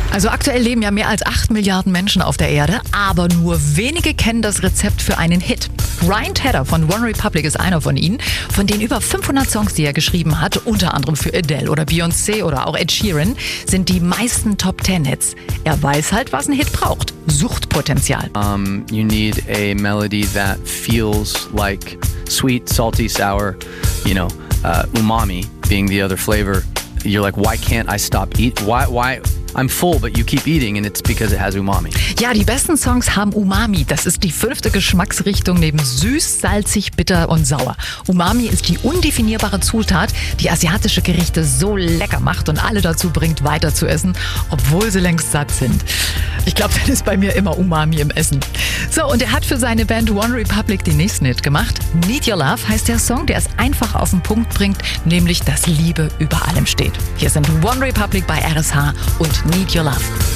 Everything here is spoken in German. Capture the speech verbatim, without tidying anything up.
Also aktuell leben ja mehr als acht Milliarden Menschen auf der Erde, aber nur wenige kennen das Rezept für einen Hit. Ryan Tedder von One Republic ist einer von ihnen. Von den über fünfhundert Songs, die er geschrieben hat, unter anderem für Adele oder Beyoncé oder auch Ed Sheeran, sind die meisten Top Ten Hits. Er weiß halt, was ein Hit braucht. Suchtpotenzial. Um, you need a melody that feels like sweet, salty, sour, you know, uh, umami being the other flavor. You're like, why can't I stop eating? Why, why? I'm full, but you keep eating and it's because it has umami. Ja, die besten Songs haben Umami. Das ist die fünfte Geschmacksrichtung neben süß, salzig, bitter und sauer. Umami ist die undefinierbare Zutat, die asiatische Gerichte so lecker macht und alle dazu bringt, weiter zu essen, obwohl sie längst satt sind. Ich glaube, dann ist bei mir immer Umami im Essen. So, und er hat für seine Band One Republic den nächsten Hit gemacht. Need Your Love heißt der Song, der es einfach auf den Punkt bringt, nämlich, dass Liebe über allem steht. Hier sind One Republic bei R S H und Need Your Love.